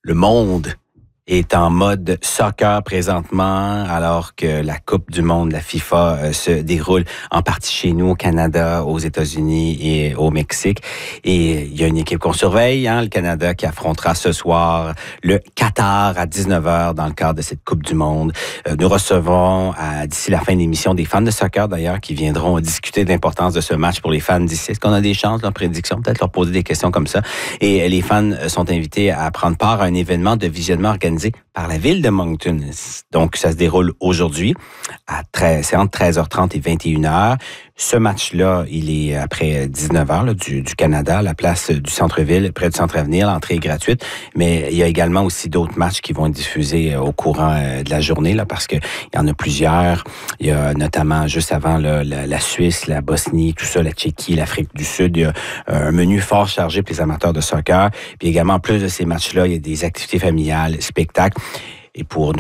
le monde est en mode soccer présentement, alors que la Coupe du monde, la FIFA, se déroule en partie chez nous, au Canada, aux États-Unis et au Mexique. Et il y a une équipe qu'on surveille, le Canada, qui affrontera ce soir le Qatar à 19h dans le cadre de cette Coupe du monde. Nous recevrons d'ici la fin de l'émission des fans de soccer, d'ailleurs, qui viendront discuter de l'importance de ce match pour les fans d'ici. Est-ce qu'on a des chances, leur prédiction, peut-être leur poser des questions comme ça. Et les fans sont invités à prendre part à un événement de visionnement organisé par la ville de Moncton. Donc, ça se déroule aujourd'hui. C'est entre 13h30 et 21h. Ce match-là, il est après 19h du Canada, à la place du centre-ville, près du Centre-Avenir. L'entrée est gratuite. Mais il y a également aussi d'autres matchs qui vont être diffusés au courant de la journée, là, parce qu'il y en a plusieurs. Il y a notamment, juste avant, la Suisse, la Bosnie, tout ça, la Tchéquie, l'Afrique du Sud. Il y a un menu fort chargé pour les amateurs de soccer. Puis également, en plus de ces matchs-là, il y a des activités familiales, spectacles. Et pour